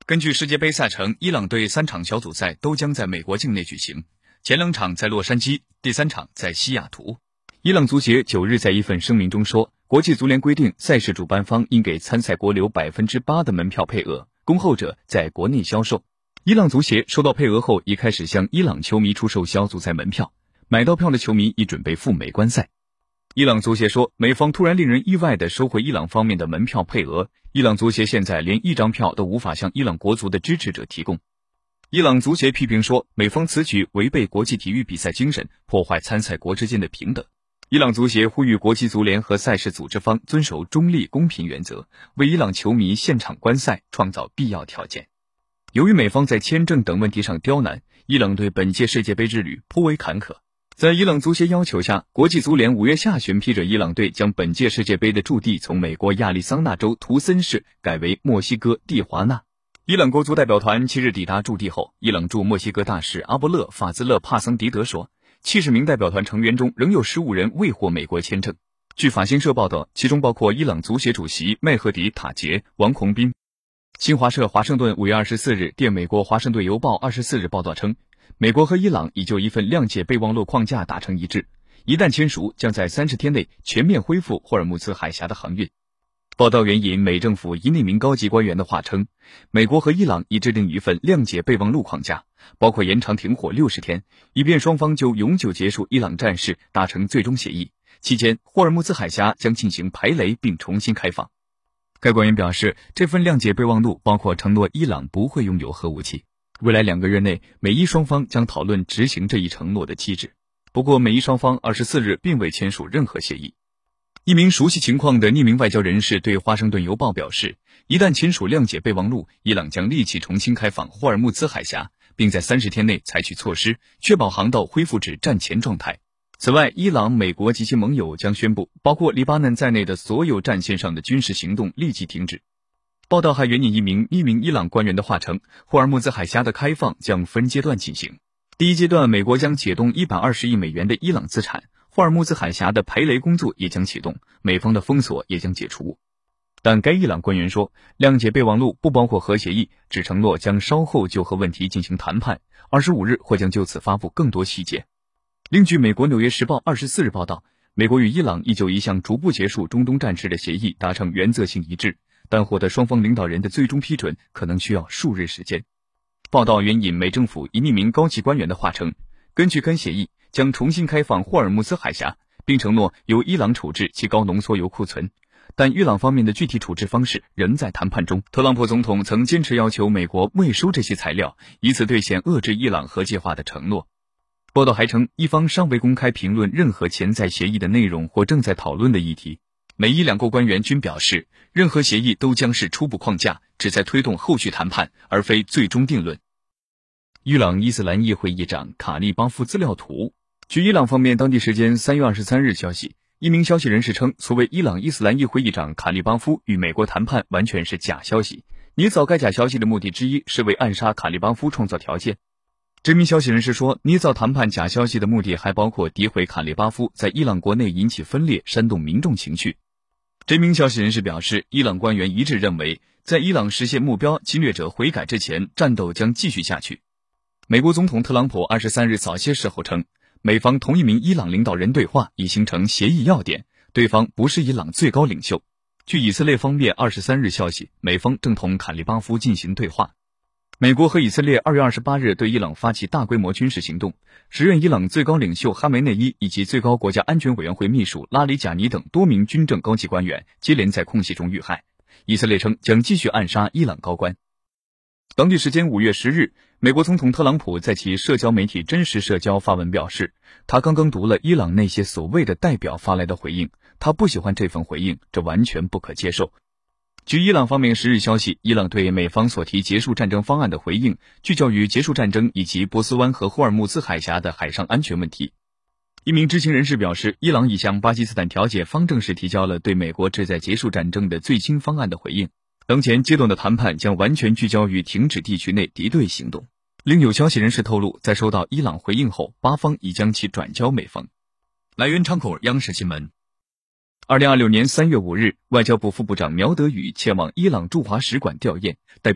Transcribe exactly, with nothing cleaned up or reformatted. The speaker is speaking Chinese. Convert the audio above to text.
根据世界杯赛程，伊朗队三场小组赛都将在美国境内举行，前两场在洛杉矶，第三场在西雅图。伊朗足协九日在一份声明中说，国际足联规定赛事主办方应给参赛国留 百分之八 的门票配额，供后者在国内销售。伊朗足协收到配额后，已开始向伊朗球迷出售小组赛门票，买到票的球迷已准备赴美观赛。伊朗足协说，美方突然令人意外地收回伊朗方面的门票配额，伊朗足协现在连一张票都无法向伊朗国足的支持者提供。伊朗足协批评说，美方此举违背国际体育比赛精神，破坏参赛国之间的平等。伊朗足协呼吁国际足联和赛事组织方遵守中立公平原则，为伊朗球迷现场观赛创造必要条件。由于美方在签证等问题上刁难，伊朗对本届世界杯之旅颇为坎坷。在伊朗足协要求下，国际足联五月下旬批准伊朗队将本届世界杯的驻地从美国亚利桑那州图森市改为墨西哥蒂华纳。伊朗国足代表团七日抵达驻地后，伊朗驻墨西哥大使阿波勒·法兹勒·帕桑迪德说，七十名代表团成员中仍有十五人未获美国签证。据法新社报道，其中包括伊朗足协主席麦赫迪·塔杰、王洪斌。新华社华盛顿五月二十四日电美国华盛顿邮报二十四日报道称，美国和伊朗已就一份谅解备忘录框架达成一致，一旦签署，将在三十天内全面恢复霍尔木兹海峡的航运。报道援引美政府一匿名高级官员的话称，美国和伊朗已制定一份谅解备忘录框架，包括延长停火六十天，以便双方就永久结束伊朗战事达成最终协议。期间，霍尔木兹海峡将进行排雷并重新开放。该官员表示，这份谅解备忘录包括承诺伊朗不会拥有核武器。未来两个月内，美伊双方将讨论执行这一承诺的机制。不过，美伊双方二十四日并未签署任何协议。一名熟悉情况的匿名外交人士对华盛顿邮报表示，一旦签署谅解备忘录，伊朗将立即重新开放霍尔木兹海峡，并在三十天内采取措施，确保航道恢复至战前状态。此外，伊朗、美国及其盟友将宣布，包括黎巴嫩在内的所有战线上的军事行动立即停止。报道还援引一名匿名伊朗官员的话称，霍尔木兹海峡的开放将分阶段进行。第一阶段，美国将解冻一百二十亿美元的伊朗资产，霍尔木兹海峡的排雷工作也将启动，美方的封锁也将解除。但该伊朗官员说，谅解备忘录不包括核协议，只承诺将稍后就核问题进行谈判，二十五日或将就此发布更多细节。另据美国《纽约时报》二十四日报道，美国与伊朗已就一项逐步结束中东战事的协议达成原则性一致，但获得双方领导人的最终批准可能需要数日时间。报道援引美政府一匿名高级官员的话称，根据该协议，将重新开放霍尔木兹海峡，并承诺由伊朗处置其高浓缩铀库存，但伊朗方面的具体处置方式仍在谈判中。特朗普总统曾坚持要求美国未收这些材料，以此兑现遏制伊朗核计划的承诺。报道还称，伊方尚未公开评论任何潜在协议的内容或正在讨论的议题。美伊两国官员均表示，任何协议都将是初步框架，旨在推动后续谈判，而非最终定论。伊朗伊斯兰议会议长卡利巴夫资料图。据伊朗方面当地时间三月二十三日消息，一名消息人士称，所谓伊朗伊斯兰议会议长卡利巴夫与美国谈判完全是假消息，拟造该假消息的目的之一是为暗杀卡利巴夫创造条件。这名消息人士说，拟造谈判假消息的目的还包括诋毁卡利巴夫在伊朗国内引起分裂，煽动民众情绪。这名消息人士表示，伊朗官员一致认为，在伊朗实现目标侵略者悔改之前，战斗将继续下去。美国总统特朗普二十三日早些时候称，美方同一名伊朗领导人对话已形成协议要点，对方不是伊朗最高领袖。据以色列方面二十三日消息，美方正同卡利巴夫进行对话。美国和以色列二月二十八日对伊朗发起大规模军事行动，时任伊朗最高领袖哈梅内伊以及最高国家安全委员会秘书拉里贾尼等多名军政高级官员接连在空袭中遇害。以色列称将继续暗杀伊朗高官。当地时间五月十日，美国总统特朗普在其社交媒体真实社交发文表示，他刚刚读了伊朗那些所谓的代表发来的回应，他不喜欢这份回应，这完全不可接受。据伊朗方面十日消息，伊朗对美方所提结束战争方案的回应聚焦于结束战争以及波斯湾和霍尔木兹海峡的海上安全问题。一名知情人士表示，伊朗已向巴基斯坦调解方正式提交了对美国旨在结束战争的最新方案的回应。当前阶段的谈判将完全聚焦于停止地区内敌对行动。另有消息人士透露，在收到伊朗回应后，巴方已将其转交美方。来源昌口央视新闻。二零二六年三月五日，外交部副部长苗德宇前往伊朗驻华使馆吊唁，代